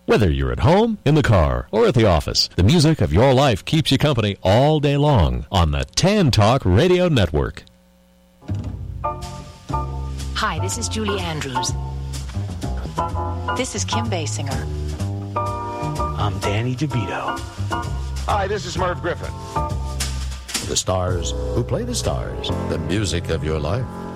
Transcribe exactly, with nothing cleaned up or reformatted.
Whether you're at home, in the car, or at the office, the music of your life keeps you company all day long on the Tan Talk Radio Network. Hi, this is Julie Andrews. This is Kim Basinger. I'm Danny DeVito. Hi, this is Merv Griffin. The stars who play the stars, the music of your life.